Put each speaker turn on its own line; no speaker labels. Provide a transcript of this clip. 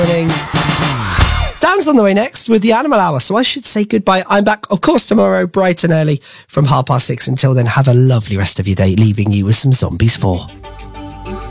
Morning. Dan's on the way next with the Animal Hour, so I should say goodbye. I'm back, of course, tomorrow, bright and early from 6:30. Until then, have a lovely rest of your day, leaving you with some Zombies 4.